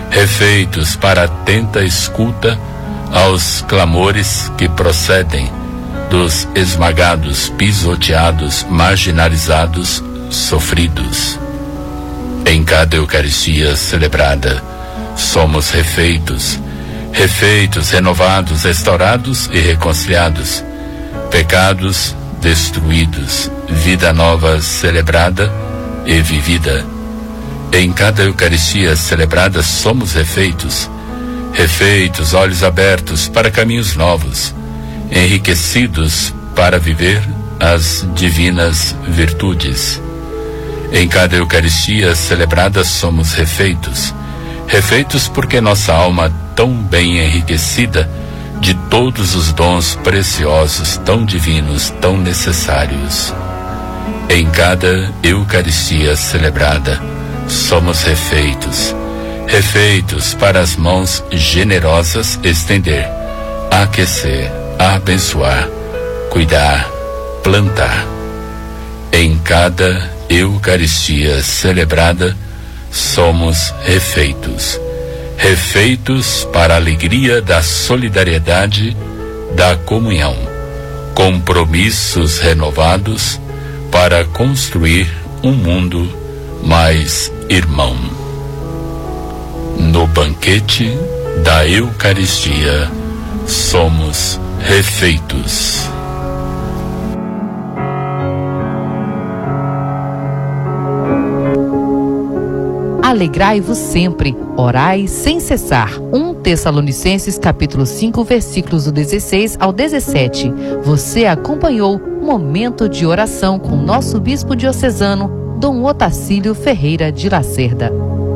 refeitos para atenta escuta aos clamores que procedem dos esmagados, pisoteados, marginalizados, sofridos. Em cada Eucaristia celebrada, somos refeitos, renovados, restaurados e reconciliados, pecados destruídos, vida nova celebrada e vivida. Em cada Eucaristia celebrada somos refeitos, olhos abertos para caminhos novos, enriquecidos para viver as divinas virtudes. Em cada Eucaristia celebrada somos refeitos porque nossa alma, tão bem enriquecida de todos os dons preciosos, tão divinos, tão necessários. Em cada Eucaristia celebrada somos refeitos para as mãos generosas estender, aquecer, abençoar, cuidar, plantar. Em cada Eucaristia celebrada somos refeitos para a alegria da solidariedade, da comunhão, compromissos renovados para construir um mundo mais irmão. No banquete da Eucaristia somos refeitos. Alegrai-vos sempre, orai sem cessar. 1 Tessalonicenses capítulo 5, versículos do 16 ao 17. Você acompanhou Momento de Oração com nosso bispo diocesano, Dom Otacílio Ferreira de Lacerda.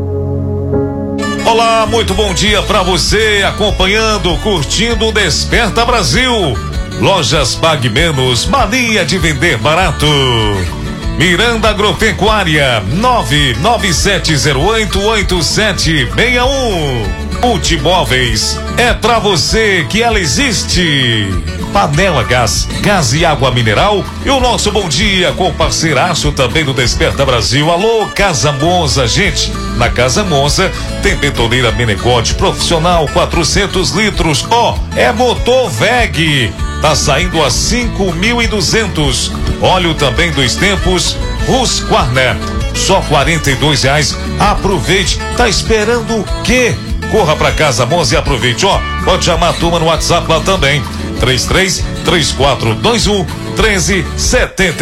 Olá, muito bom dia para você, acompanhando, curtindo o Desperta Brasil. Lojas Pague Menos, mania de vender barato. Miranda Agropecuária, 997088761. Multimóveis, é pra você que ela existe. Panela Gás e água mineral. E o nosso bom dia com o parceiraço também do Desperta Brasil. Alô, Casa Monza, gente. Na Casa Monza tem betoneira Menegote profissional, 400 litros. É motor VEG. Tá saindo a 5.200. Óleo também dos tempos, Husqvarna, só R$42. Aproveite, tá esperando o quê? Corra pra Casa Monza e aproveite, pode chamar a turma no WhatsApp lá também, 33-3421-1370.